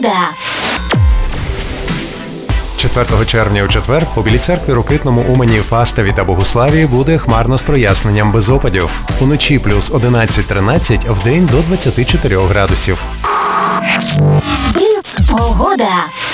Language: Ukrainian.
Погода. 4 червня у четвер у Білій церкві, Рокитному, Умані, Фастові та Богуславі буде хмарно з проясненням без опадів. Уночі плюс 11-13, вдень до 24 градусів. Бліц. Погода.